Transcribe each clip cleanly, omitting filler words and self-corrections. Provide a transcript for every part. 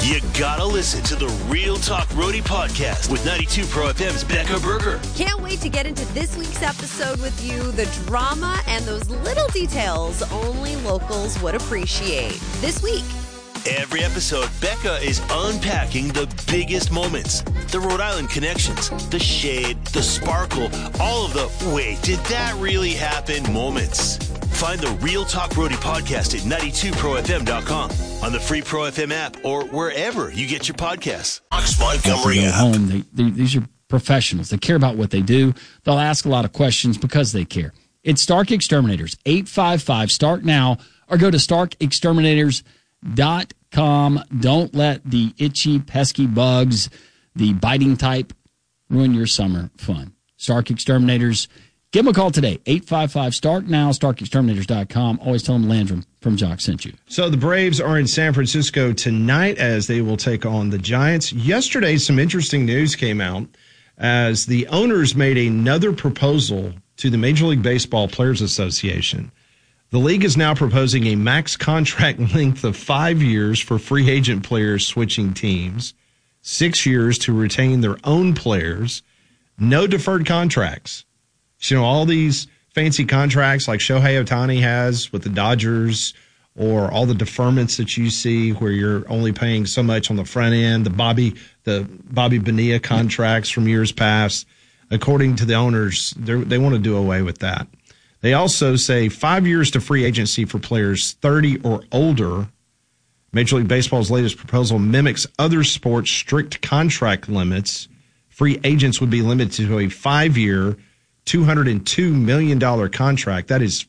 You gotta listen to the Real Talk Roadie podcast with 92 Pro FM's Becca Berger. Can't wait to get into this week's episode with you. The drama and those little details only locals would appreciate. This week. Every episode, Becca is unpacking the biggest moments. The Rhode Island connections, the shade, the sparkle, all of the wait, did that really happen moments. Find the Real Talk Roadie podcast at 92profm.com, on the free Pro FM app, or wherever you get your podcasts. Fox Montgomery app. Home. These are professionals. They care about what they do. They'll ask a lot of questions because they care. It's Stark Exterminators, 855-STARK now, or go to starkexterminators.com. Don't let the itchy, pesky bugs, the biting type, ruin your summer fun. Stark Exterminators. Give them a call today, 855-STARK now, starkexterminators.com. Always tell them Landrum from Jock sent you. So the Braves are in San Francisco tonight as they will take on the Giants. Yesterday, some interesting news came out as the owners made another proposal to the Major League Baseball Players Association. The league is now proposing a max contract length of 5 years for free agent players switching teams, 6 years to retain their own players, no deferred contracts. You know, all these fancy contracts like Shohei Ohtani has with the Dodgers, or all the deferments that you see where you're only paying so much on the front end, the Bobby Bonilla contracts from years past. According to the owners, they want to do away with that. They also say 5 years to free agency for players 30 or older. Major League Baseball's latest proposal mimics other sports' strict contract limits. Free agents would be limited to a 5-year, $202 million contract. That is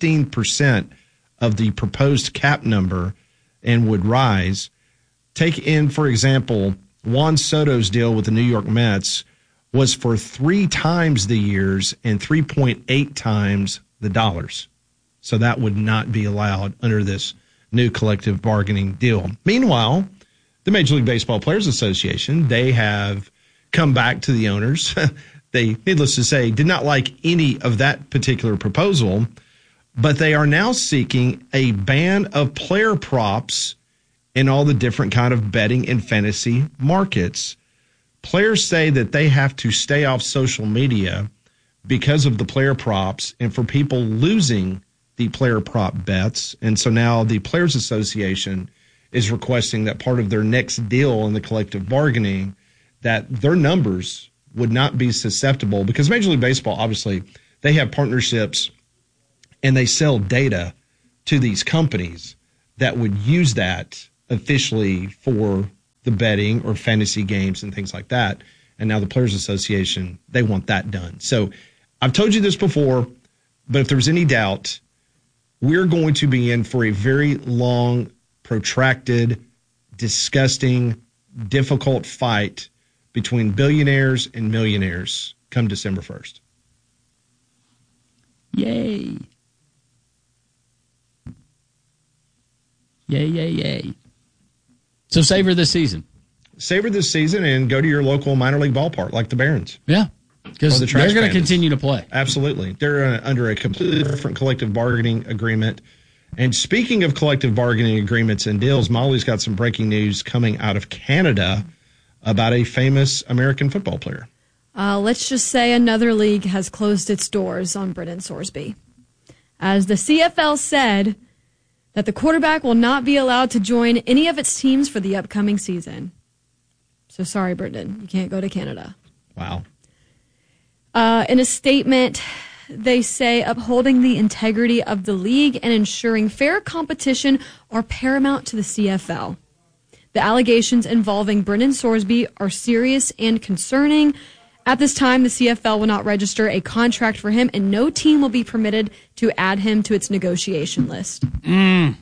15% of the proposed cap number and would rise. Take in, for example, Juan Soto's deal with the New York Mets was for 3 times the years and 3.8 times the dollars. So that would not be allowed under this new collective bargaining deal. Meanwhile, the Major League Baseball Players Association, they have come back to the owners. They, needless to say, did not like any of that particular proposal, but they are now seeking a ban of player props in all the different kind of betting and fantasy markets. Players say that they have to stay off social media because of the player props and for people losing the player prop bets. And so now the Players Association is requesting that part of their next deal in the collective bargaining, that their numbers would not be susceptible, because Major League Baseball, obviously, they have partnerships and they sell data to these companies that would use that officially for the betting or fantasy games and things like that. And now the Players Association, they want that done. So I've told you this before, but if there's any doubt, we're going to be in for a very long, protracted, disgusting, difficult fight between billionaires and millionaires come December 1st. Yay. Yay, yay, yay. So savor this season. Savor this season and go to your local minor league ballpark like the Barons. Yeah, because they're going to continue to play. Absolutely. They're under a completely different collective bargaining agreement. And speaking of collective bargaining agreements and deals, Molly's got some breaking news coming out of Canada about a famous American football player. Let's just say another league has closed its doors on Brendan Sorsby. As the CFL said that the quarterback will not be allowed to join any of its teams for the upcoming season. So sorry, Brendan, you can't go to Canada. Wow. In a statement, they say upholding the integrity of the league and ensuring fair competition are paramount to the CFL. The allegations involving Brendan Sorsby are serious and concerning. At this time, the CFL will not register a contract for him, and no team will be permitted to add him to its negotiation list. Meanwhile,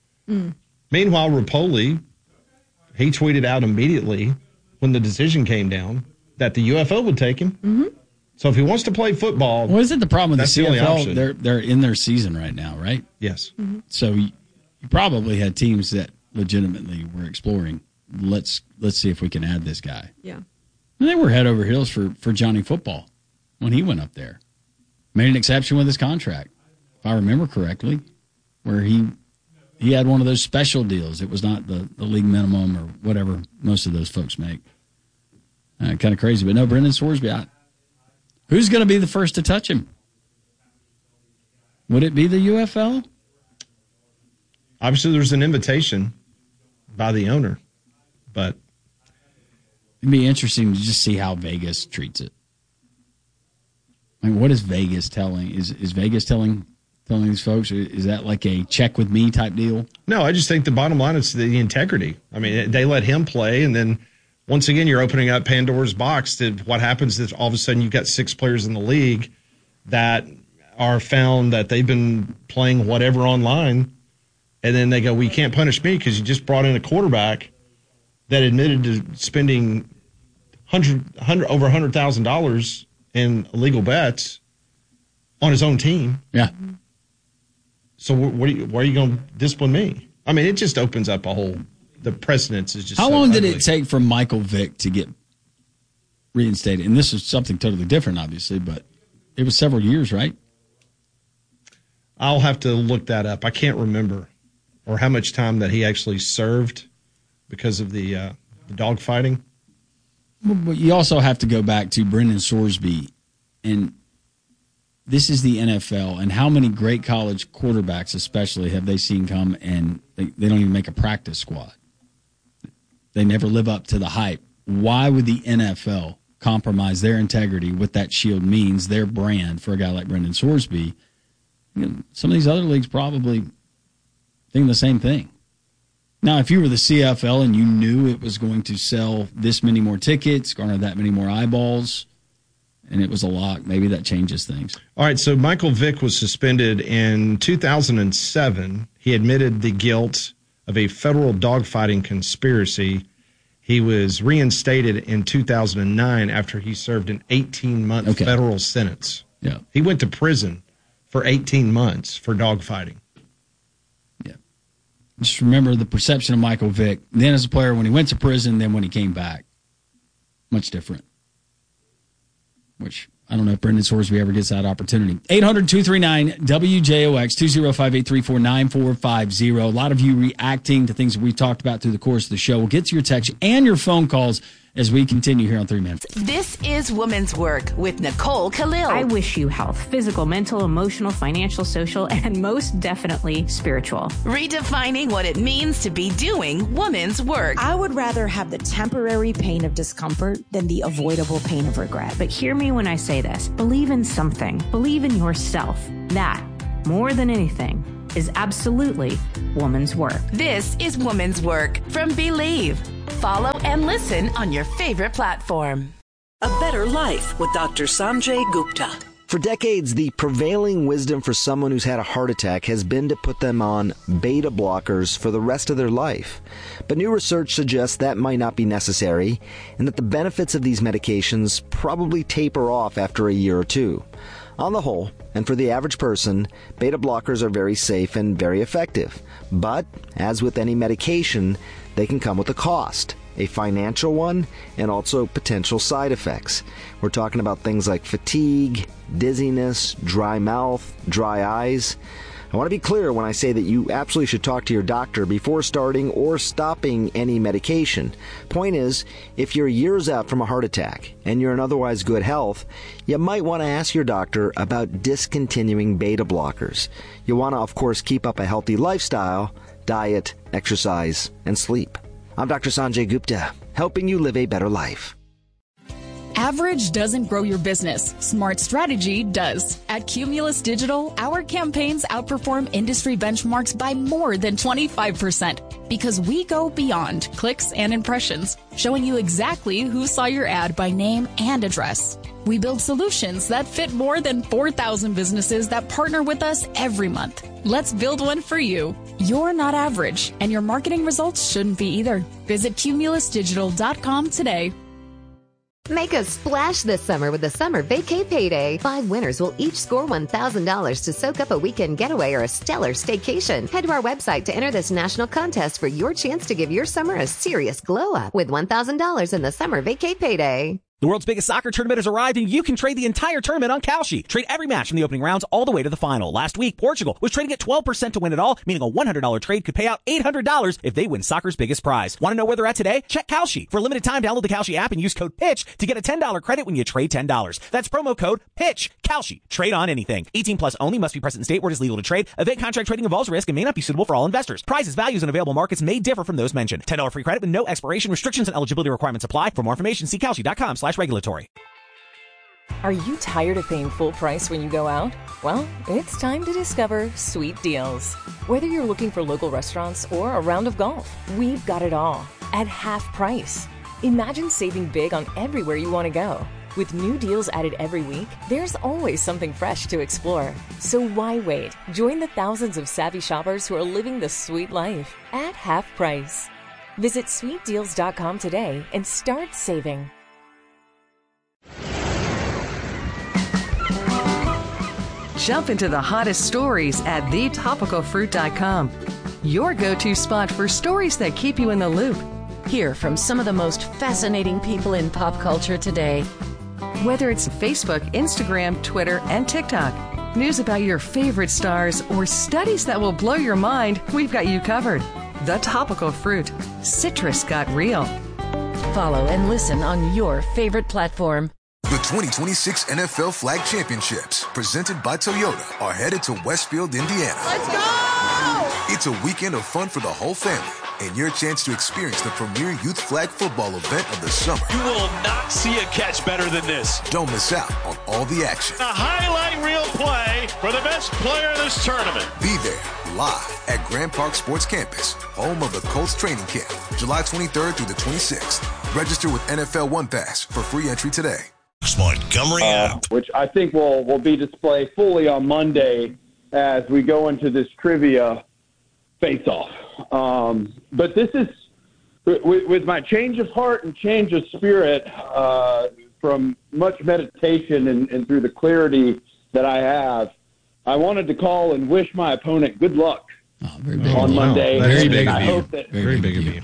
Rapoli, he tweeted out immediately when the decision came down that the UFO would take him. Mm-hmm. So if he wants to play football, what is it? The problem with the CFL? They're in their season right now, right? Yes. Mm-hmm. So you probably had teams that legitimately were exploring. Let's see if we can add this guy. Yeah. And they were head over heels for Johnny Football when he went up there. Made an exception with his contract, if I remember correctly, where he he had one of those special deals. It was not the league minimum or whatever most of those folks make. Kind of crazy. But no, Brendan Sorsby, who's going to be the first to touch him? Would it be the UFL? Obviously, there's an invitation by the owner, but it'd be interesting to just see how Vegas treats it. I mean, what is Vegas telling? Is Vegas telling these folks? Is that like a check with me type deal? No, I just think the bottom line is the integrity. I mean, they let him play, and then once again, you're opening up Pandora's box to what happens if all of a sudden you've got 6 players in the league that are found that they've been playing whatever online, and then they go, well, you can't punish me because you just brought in a quarterback that admitted to spending over $100,000 in illegal bets on his own team. Yeah. So why are you going to discipline me? I mean, it just opens up the precedence is just How so long did ugly. it take for Michael Vick to get reinstated? And this is something totally different, obviously, but it was several years, right? I'll have to look that up. I can't remember or how much time that he actually served because of the dog fighting. But you also have to go back to Brendan Sorsby, and this is the NFL, and how many great college quarterbacks especially have they seen come and they don't even make a practice squad. They never live up to the hype. Why would the NFL compromise their integrity, what that shield means, their brand, for a guy like Brendan Sorsby? You know, some of these other leagues probably think the same thing. Now, if you were the CFL and you knew it was going to sell this many more tickets, garner that many more eyeballs, and it was a lock, maybe that changes things. All right, so Michael Vick was suspended in 2007. He admitted the guilt of a federal dogfighting conspiracy. He was reinstated in 2009 after he served an 18-month federal sentence. Yeah. He went to prison for 18 months for dogfighting. Yeah. Just remember the perception of Michael Vick, then as a player when he went to prison, then when he came back. Much different. Which, I don't know if Brendan Sorsby ever gets that opportunity. 800-239-WJOX, 205-834-9450. A lot of you reacting to things that we've talked about through the course of the show. We'll get to your text and your phone calls as we continue here on 3 Minutes. This is Women's Work with Nicole Khalil. I wish you health, physical, mental, emotional, financial, social, and most definitely spiritual. Redefining what it means to be doing women's work. I would rather have the temporary pain of discomfort than the avoidable pain of regret. But hear me when I say this. Believe in something. Believe in yourself. That, more than anything, is absolutely woman's work. This is Women's Work from Believe. Follow and listen on your favorite platform. A Better Life with Dr. Sanjay Gupta. For decades, the prevailing wisdom for someone who's had a heart attack has been to put them on beta blockers for the rest of their life. But new research suggests that might not be necessary, and that the benefits of these medications probably taper off after a year or two. On the whole, and for the average person, beta blockers are very safe and very effective. But, as with any medication, they can come with a cost, a financial one, and also potential side effects. We're talking about things like fatigue, dizziness, dry mouth, dry eyes. I want to be clear when I say that you absolutely should talk to your doctor before starting or stopping any medication. Point is, if you're years out from a heart attack and you're in otherwise good health, you might want to ask your doctor about discontinuing beta blockers. You want to, of course, keep up a healthy lifestyle, diet, exercise, and sleep. I'm Dr. Sanjay Gupta, helping you live a better life. Average doesn't grow your business. Smart strategy does. At Cumulus Digital, our campaigns outperform industry benchmarks by more than 25% because we go beyond clicks and impressions, showing you exactly who saw your ad by name and address. We build solutions that fit more than 4,000 businesses that partner with us every month. Let's build one for you. You're not average, and your marketing results shouldn't be either. Visit cumulusdigital.com today. Make a splash this summer with the Summer Vacay Payday. 5 winners will each score $1,000 to soak up a weekend getaway or a stellar staycation. Head to our website to enter this national contest for your chance to give your summer a serious glow up with $1,000 in the Summer Vacay Payday. The world's biggest soccer tournament has arrived, and you can trade the entire tournament on Kalshi. Trade every match from the opening rounds all the way to the final. Last week, Portugal was trading at 12% to win it all, meaning a $100 trade could pay out $800 if they win soccer's biggest prize. Want to know where they're at today? Check Kalshi. For a limited time, download the Kalshi app and use code PITCH to get a $10 credit when you trade $10. That's promo code PITCH. Kalshi. Trade on anything. 18 plus only. Must be present in state where it is legal to trade. Event contract trading involves risk and may not be suitable for all investors. Prices, values, and available markets may differ from those mentioned. $10 free credit with no expiration. Restrictions and eligibility requirements apply. For more information, see Kalshi.com/regulatory. Are you tired of paying full price when you go out? Well, it's time to discover Sweet Deals. Whether you're looking for local restaurants or a round of golf, we've got it all at half price. Imagine saving big on everywhere you want to go. With new deals added every week, there's always something fresh to explore. So why wait? Join the thousands of savvy shoppers who are living the sweet life at half price. Visit sweetdeals.com today and start saving. Jump into the hottest stories at thetopicalfruit.com. Your go-to spot for stories that keep you in the loop. Hear from some of the most fascinating people in pop culture today. Whether it's Facebook, Instagram, Twitter, and TikTok, news about your favorite stars, or studies that will blow your mind, we've got you covered. The Topical Fruit. Citrus got real. Follow and listen on your favorite platform. The 2026 NFL Flag Championships, presented by Toyota, are headed to Westfield, Indiana. Let's go! It's a weekend of fun for the whole family and your chance to experience the premier youth flag football event of the summer. You will not see a catch better than this. Don't miss out on all the action. A highlight reel play for the best player in this tournament. Be there live at Grand Park Sports Campus, home of the Colts training camp, July 23rd through the 26th. Register with NFL One Pass for free entry today. Montgomery app, which I think will be displayed fully on Monday as we go into this trivia face-off. But this is, with my change of heart and change of spirit from much meditation and through the clarity that I have, I wanted to call and wish my opponent good luck on Monday. Very big I of you. hope that, Very big of you.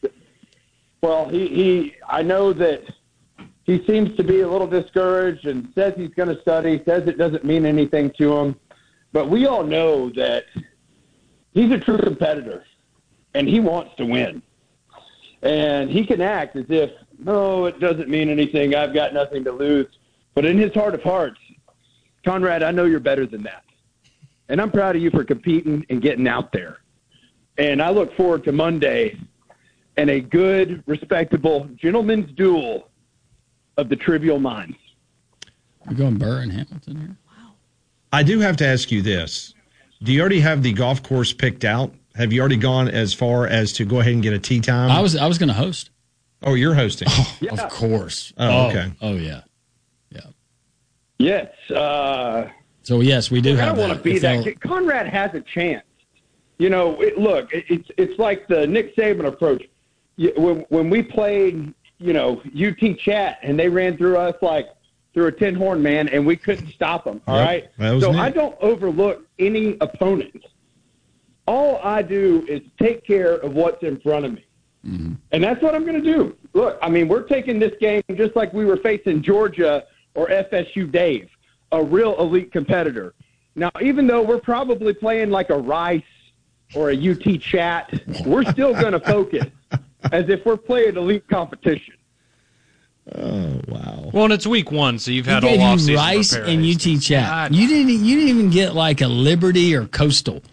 Well, I know that he seems to be a little discouraged and says he's going to study, says it doesn't mean anything to him. But we all know that he's a true competitor, and he wants to win. And he can act as if, no, it doesn't mean anything. I've got nothing to lose. But in his heart of hearts, Conrad, I know you're better than that. And I'm proud of you for competing and getting out there. And I look forward to Monday and a good, respectable gentleman's duel of the trivial minds. We're going Burr and Hamilton here. Wow. I do have to ask you this. Do you already have the golf course picked out? Have you already gone as far as to go ahead and get a tee time? I was going to host. Oh, you're hosting. Oh, yeah. Of course. Oh, okay. Oh, yeah. Yeah. Yes. So, yes, we do have that. I want to be that. Conrad has a chance. You know, it's like the Nick Saban approach. When we played, UT Chat, and they ran through us like through a 10-horn man, and we couldn't stop them, all right? So I don't overlook any opponent. All I do is take care of what's in front of me. Mm-hmm. And that's what I'm going to do. Look, I mean, we're taking this game just like we were facing Georgia or FSU Dave, a real elite competitor. Now, even though we're probably playing like a Rice or a UT Chat, we're still going to focus as if we're playing elite competition. Oh, wow. Well, and it's week one, so you've had all offseason Rice and UT Chat. You didn't even get like a Liberty or Coastal.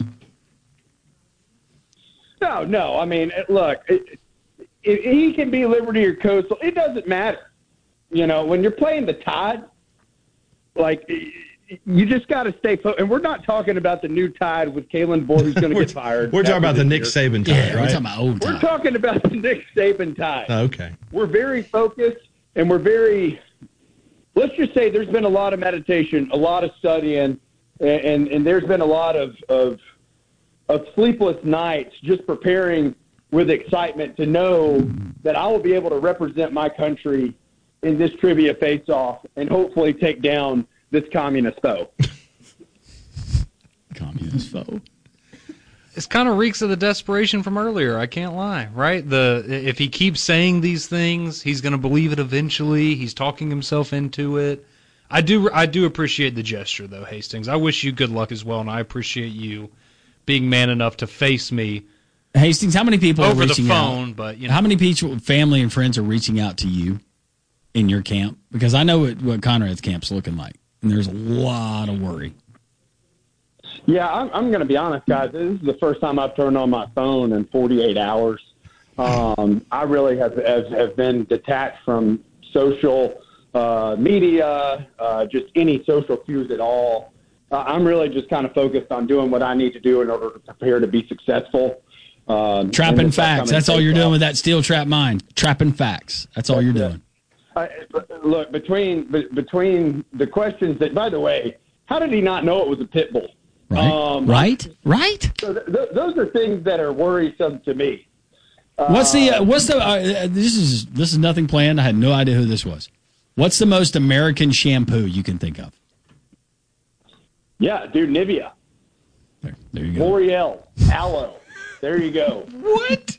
No. I mean, look, he can be Liberty or Coastal. It doesn't matter. When you're playing the Tide, like, you just got to stay focused. And we're not talking about the new Tide with Kalen Bohr, who's going to get fired. We're talking about the Nick Saban Tide, right? We're talking about old Tide. We're talking about the Nick Saban Tide. Okay. We're very focused, and we're very – let's just say there's been a lot of meditation, a lot of studying, and there's been a lot of sleepless nights just preparing with excitement to know that I will be able to represent my country in this trivia face-off and hopefully take down this communist foe. Communist foe. It's kind of reeks of the desperation from earlier. I can't lie, right? If he keeps saying these things, he's going to believe it eventually. He's talking himself into it. I do appreciate the gesture, though, Hastings. I wish you good luck as well, and I appreciate you being man enough to face me. Hastings, how many people over are reaching the phone? out? But how many people, family and friends, are reaching out to you in your camp? Because I know what Conrad's camp's looking like, and there's a lot of worry. Yeah, I'm going to be honest, guys. This is the first time I've turned on my phone in 48 hours. I really have been detached from social media, just any social cues at all. I'm really just kind of focused on doing what I need to do in order to prepare to be successful. Trapping facts. That's all you're doing with that steel trap mind. Trapping facts. That's all you're doing. Look, between the questions that, by the way, how did he not know it was a pit bull? Right. So those are things that are worrisome to me. What's the this is nothing planned. I had no idea who this was. What's the most American shampoo you can think of? Yeah, dude, Nivea. There you go. L'Oreal, Aloe. There you go. What?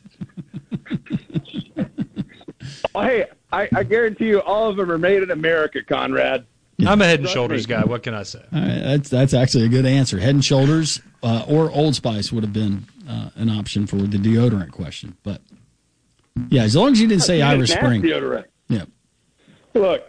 Oh, hey, I guarantee you all of them are made in America, Conrad. I'm a Head and Shoulders guy. What can I say? All right, that's actually a good answer. Head and Shoulders or Old Spice would have been an option for the deodorant question. But, yeah, as long as you didn't say Irish Spring. Deodorant. Yeah. Look,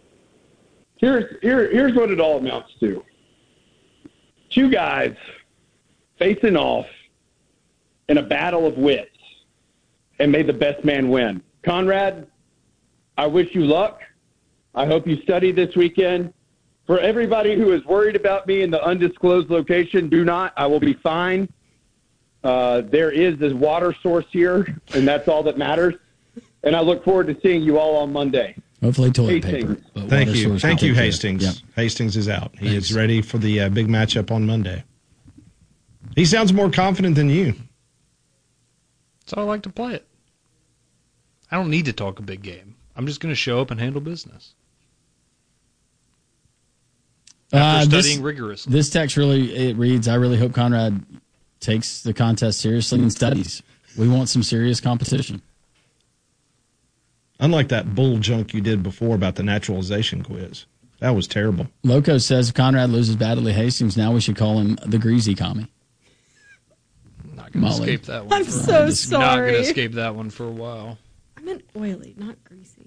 here's what it all amounts to. Two guys facing off in a battle of wits, and may the best man win. Conrad, I wish you luck. I hope you study this weekend. For everybody who is worried about me in the undisclosed location, do not. I will be fine. There is this water source here, and that's all that matters. And I look forward to seeing you all on Monday. Hopefully toilet Hastings. paper. Thank you, Hastings. Yep. Hastings is out. He is ready for the big matchup on Monday. He sounds more confident than you. That's how I like to play it. I don't need to talk a big game. I'm just going to show up and handle business. After studying rigorously. This text it reads, I really hope Conrad takes the contest seriously and studies. We want some serious competition. Unlike that bull junk you did before about the naturalization quiz. That was terrible. Loco says if Conrad loses badly Hastings, now we should call him the Greasy Commie. Not going to escape that one. I'm so sorry. Not going to escape that one for a while. I meant oily, not greasy.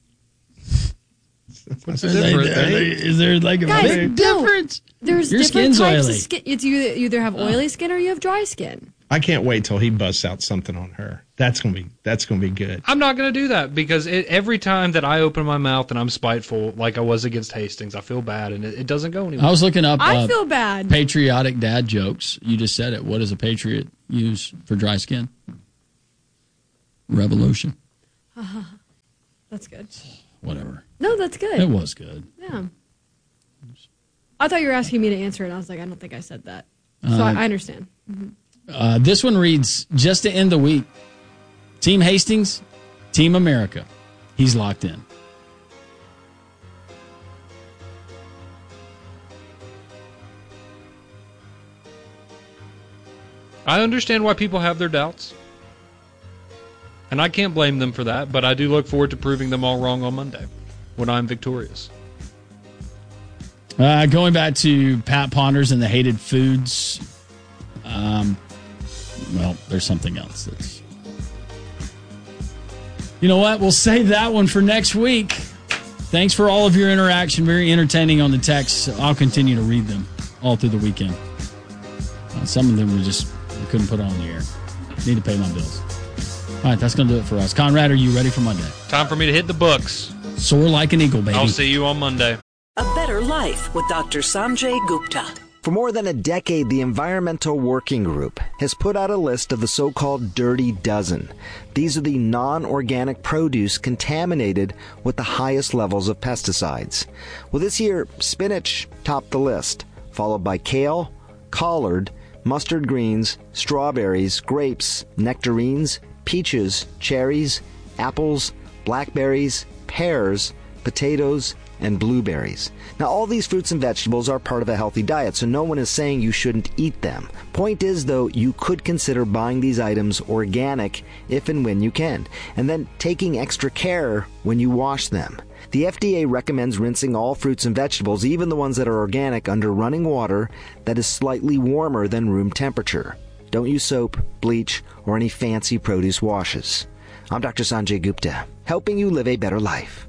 What's the difference? Is there like a big difference? There's Your different skin's types oily. of skin. It's you either have oily skin or you have dry skin. I can't wait till he busts out something on her. That's gonna be good. I'm not going to do that because every time that I open my mouth and I'm spiteful, like I was against Hastings, I feel bad and it doesn't go anywhere. I was looking up I feel bad. patriotic dad jokes. You just said it. What does a patriot use for dry skin? Revolution. That's good. Whatever. No, that's good. It was good. Yeah. I thought you were asking me to answer it. I was like, I don't think I said that. So I understand. Mm-hmm. This one reads, just to end the week, Team Hastings, Team America. He's locked in. I understand why people have their doubts. And I can't blame them for that, but I do look forward to proving them all wrong on Monday when I'm victorious. Going back to Pat Ponders and the hated foods. Well, there's something else that's... You know what? We'll save that one for next week. Thanks for all of your interaction. Very entertaining on the texts. I'll continue to read them all through the weekend. Some of them we couldn't put on the air. Need to pay my bills. All right, that's going to do it for us. Conrad, are you ready for Monday? Time for me to hit the books. Soar like an eagle, baby. I'll see you on Monday. A Better Life with Dr. Sanjay Gupta. For more than a decade, the Environmental Working Group has put out a list of the so-called Dirty Dozen. These are the non-organic produce contaminated with the highest levels of pesticides. Well, this year, spinach topped the list, followed by kale, collard, mustard greens, strawberries, grapes, nectarines, peaches, cherries, apples, blackberries, pears, potatoes, and blueberries. Now, all these fruits and vegetables are part of a healthy diet, so no one is saying you shouldn't eat them. Point is, though, you could consider buying these items organic if and when you can, and then taking extra care when you wash them. The FDA recommends rinsing all fruits and vegetables, even the ones that are organic, under running water that is slightly warmer than room temperature. Don't use soap, bleach, or any fancy produce washes. I'm Dr. Sanjay Gupta, helping you live a better life.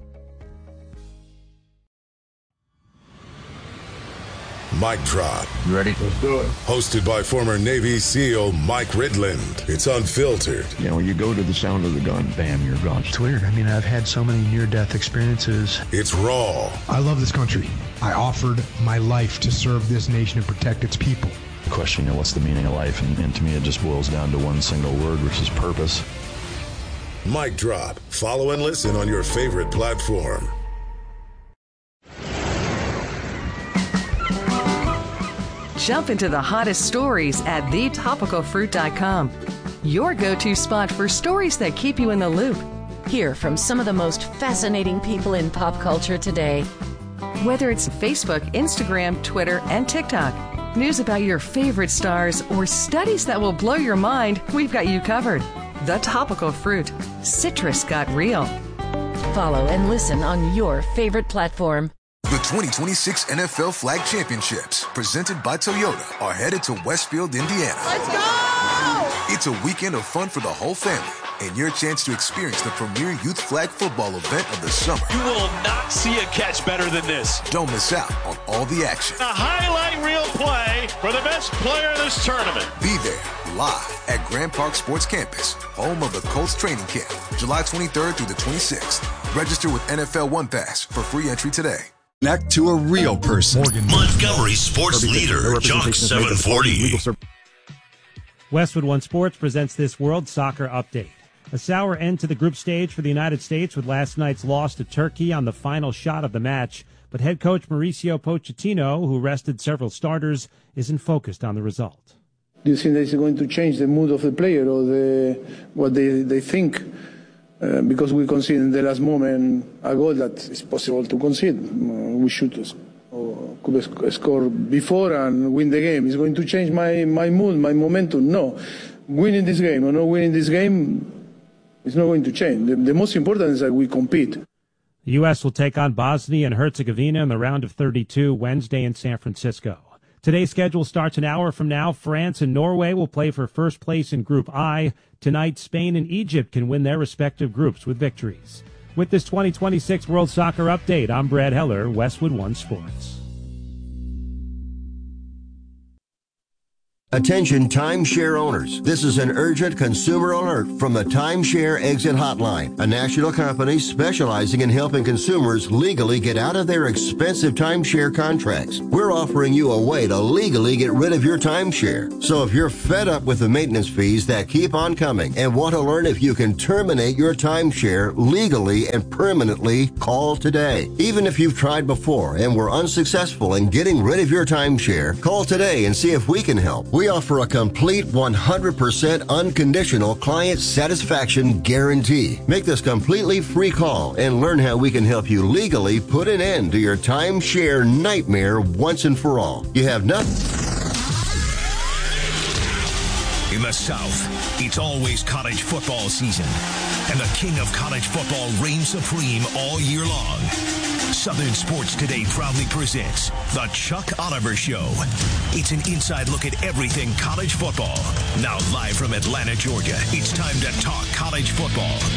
Mic Drop. You ready? Let's do it. Hosted by former Navy SEAL Mike Ridland. It's unfiltered. You know, when you go to the sound of the gun, bam, you're gone. It's weird. I mean, I've had so many near-death experiences. It's raw. I love this country. I offered my life to serve this nation and protect its people. Question, you know, what's the meaning of life? And to me, it just boils down to one single word, which is purpose. Mic Drop. Follow and listen on your favorite platform. Jump into the hottest stories at thetopicalfruit.com. Your go-to spot for stories that keep you in the loop. Hear from some of the most fascinating people in pop culture today. Whether it's Facebook, Instagram, Twitter, and TikTok, news about your favorite stars, or studies that will blow your mind, we've got you covered. The Topical Fruit. Citrus got real. Follow and listen on your favorite platform. The 2026 NFL Flag Championships, presented by Toyota, are headed to Westfield, Indiana. Let's go! It's a weekend of fun for the whole family and your chance to experience the premier youth flag football event of the summer. You will not see a catch better than this. Don't miss out on all the action. A highlight reel play for the best player in this tournament. Be there live at Grand Park Sports Campus, home of the Colts training camp, July 23rd through the 26th. Register with NFL One Pass for free entry today. Connect to a real person. Montgomery sports leader, Jock 740. Westwood One Sports presents this World Soccer Update. A sour end to the group stage for the United States with last night's loss to Turkey on the final shot of the match. But head coach Mauricio Pochettino, who rested several starters, isn't focused on the result. Do you think that it's going to change the mood of the player or what they think? Because we conceded in the last moment a goal that is possible to concede. We should could score before and win the game. It's going to change my mood, my momentum. No. Winning this game or not winning this game is not going to change. The most important is that we compete. The U.S. will take on Bosnia and Herzegovina in the round of 32 Wednesday in San Francisco. Today's schedule starts an hour from now. France and Norway will play for first place in Group I. Tonight, Spain and Egypt can win their respective groups with victories. With this 2026 World Soccer Update, I'm Brad Heller, Westwood One Sports. Attention timeshare owners. This is an urgent consumer alert from the Timeshare Exit Hotline, a national company specializing in helping consumers legally get out of their expensive timeshare contracts. We're offering you a way to legally get rid of your timeshare. So if you're fed up with the maintenance fees that keep on coming and want to learn if you can terminate your timeshare legally and permanently, call today. Even if you've tried before and were unsuccessful in getting rid of your timeshare, call today and see if we can help. We offer a complete 100% unconditional client satisfaction guarantee. Make this completely free call and learn how we can help you legally put an end to your timeshare nightmare once and for all. You have nothing. In the South, it's always college football season, and the king of college football reigns supreme all year long. Southern Sports Today proudly presents The Chuck Oliver Show. It's an inside look at everything college football. Now live from Atlanta, Georgia, it's time to talk college football.